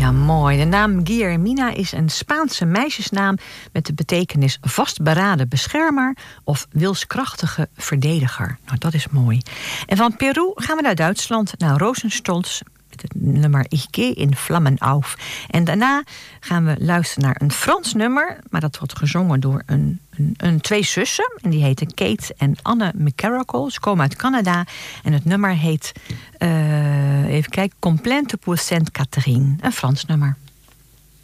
Ja, mooi. De naam Guillermina is een Spaanse meisjesnaam met de betekenis vastberaden beschermer of wilskrachtige verdediger. Nou, dat is mooi. En van Peru gaan we naar Duitsland, naar Rosenstolz met het nummer Ich gehe in Flammen auf. En daarna gaan we luisteren naar een Frans nummer, maar dat wordt gezongen door twee zussen. En die heten Kate en Anne McCarrickle. Ze komen uit Canada. En het nummer heet, even kijken, Complainte pour Sainte Catherine. Een Frans nummer.